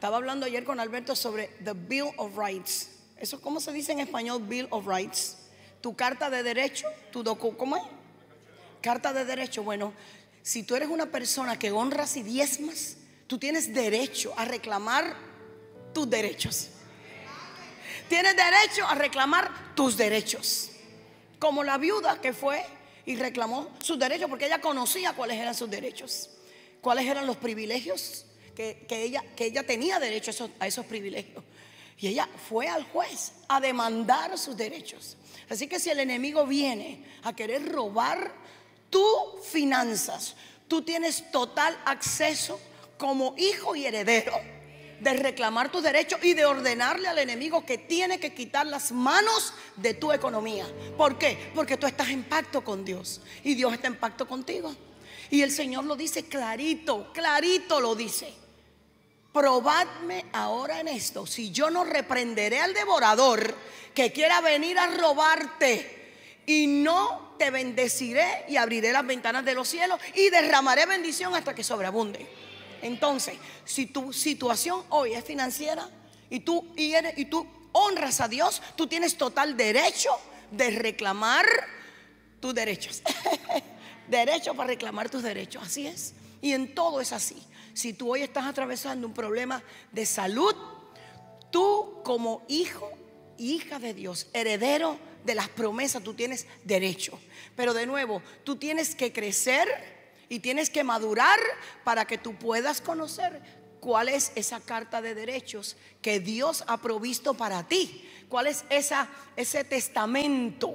Estaba hablando ayer con Alberto sobre the Bill of Rights. ¿Eso cómo se dice en español? Bill of Rights. Tu carta de derecho, ¿cómo es? Carta de derecho. Bueno, si tú eres una persona que honras y diezmas, tú tienes derecho a reclamar tus derechos. Tienes derecho a reclamar tus derechos. Como la viuda que fue y reclamó sus derechos, porque ella conocía cuáles eran sus derechos, cuáles eran los privilegios que ella tenía derecho a esos privilegios. Y ella fue al juez a demandar sus derechos. Así que si el enemigo viene a querer robar tus finanzas, tú tienes total acceso como hijo y heredero de reclamar tus derechos y de ordenarle al enemigo que tiene que quitar las manos de tu economía. ¿Por qué? Porque tú estás en pacto con Dios y Dios está en pacto contigo. Y el Señor lo dice clarito, clarito lo dice: probadme ahora en esto, si yo no reprenderé al devorador que quiera venir a robarte, y no te bendeciré y abriré las ventanas de los cielos y derramaré bendición hasta que sobreabunde. Entonces, si tu situación hoy es financiera y tú honras a Dios, tú tienes total derecho de reclamar tus derechos. Derecho para reclamar tus derechos, así es. Y en todo es así. Si tú hoy estás atravesando un problema de salud, tú como hijo, hija de Dios, heredero de las promesas, tú tienes derecho. Pero de nuevo, tú tienes que crecer y tienes que madurar para que tú puedas conocer cuál es esa carta de derechos que Dios ha provisto para ti. Cuál es ese testamento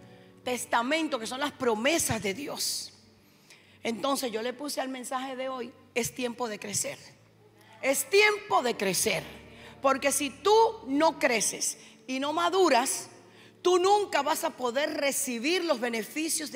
que son las promesas de Dios. Entonces yo le puse al mensaje de hoy: es tiempo de crecer. Es tiempo de crecer. Porque si tú no creces y no maduras, tú nunca vas a poder recibir los beneficios de